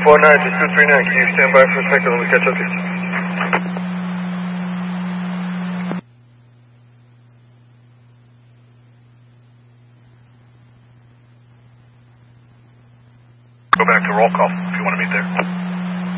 49 to 239, can you stand by for a second? Let me catch up to you. Go back to roll call if you want to meet there.